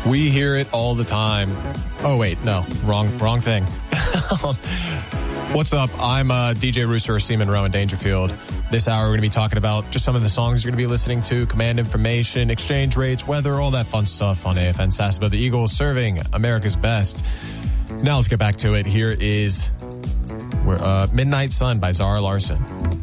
We hear it all the time. Oh, wait, no, wrong thing. What's up? I'm DJ Rooster, Seaman Rowan Dangerfield. This hour, we're going to be talking about just some of the songs you're going to be listening to, command information, exchange rates, weather, all that fun stuff on AFN Sasebo. The Eagles serving America's best. Now let's get back to it. Here is Midnight Sun by Zara Larsson.